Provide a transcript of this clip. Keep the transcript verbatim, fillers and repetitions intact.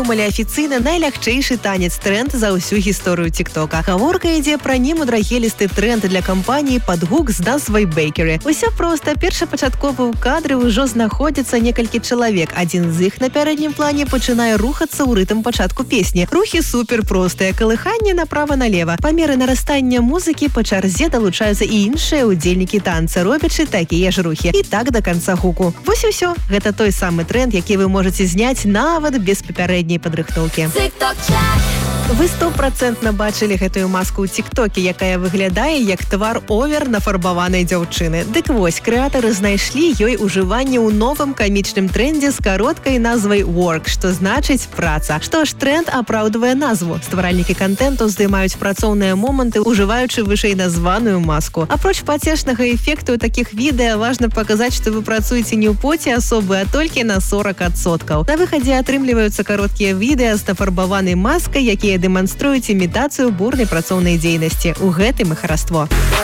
Малі афіцыйна найлягчэйшы танец тренд за ўсю гісторыю тиктока. Гаворка ідзе пра немудрагелісты тренд для кампаніі пад гук з назвай Bakery. Усё проста. Першапачаткова ў кадры ўжо знаходзіцца некалькі чалавек. Адзін з іх на пярэднім плане пачынае рухацца ў рытм пачатку песні. Рухі супер простыя, калыханне направа-налева. Па меры нарастання музыкі па чарзе далучаюцца і іншыя ўдзельнікі танца, робячы такія ж рухі. І так да канца гуку. Вось і ўсё. Гэта той самы тренд, які вы можаце зняць нават без папярэдняй падрыхтоўкі. Вы стопроцентна бачылі гэтую маску ў тиктоке, якая выглядае як твар овер нафарбаванай дзяўчыны. Дык вось, крэатары знайшлі ёй ужыванне ў новым камічным трендзе з кароткай назвай work, што значыць праца. Што ж, тренд апраўдвае назву. Стваральнікі кантэнту здымаюць працоўныя моманты, ужываючы вышэй названую маску. Апроч пацешнага эфекту такіх відэа важна паказаць, што вы працуеце не ў поце асобы, а толькі на сорок адсоткаў. На выхадзе атрымліваюцца кароткія відэа з нафарбаванай маскай, якія дэманструюць імітацыю бурнай працоўнай дзейнасці. У гэтым і хараство.